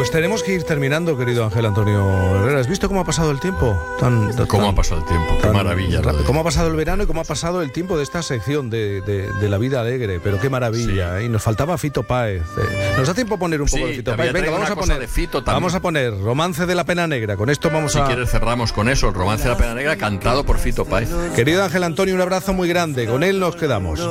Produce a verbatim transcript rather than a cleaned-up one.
Pues tenemos que ir terminando, querido Ángel Antonio Herrera. ¿Has visto cómo ha pasado el tiempo? Tan, tan, ¿Cómo ha pasado el tiempo? Qué maravilla. Rápido. ¿Cómo ha pasado el verano y cómo ha pasado el tiempo de esta sección de, de, de La Vida Alegre? Pero qué maravilla. Sí. ¿eh? Y nos faltaba Fito Páez. ¿eh? ¿Nos da tiempo a poner un poco sí, de Fito Páez? Venga, vamos a poner, de Fito vamos a poner Romance de la Pena Negra. Con esto vamos si a... Si quieres cerramos con eso, el Romance de la Pena Negra cantado por Fito Páez. Querido Ángel Antonio, un abrazo muy grande. Con él nos quedamos.